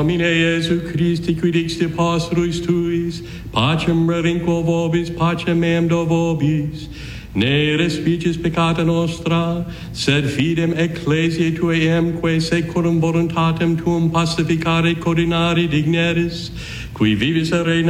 Domine Iesu Christi, qui dixti apostolus tuis, pacem relinquo vobis, pacem meam do vobis, ne respicis peccata nostra, sed fidem ecclesiae tuae quae secundum voluntatem tuum pacificare cordinari digneris, qui vivis et regnas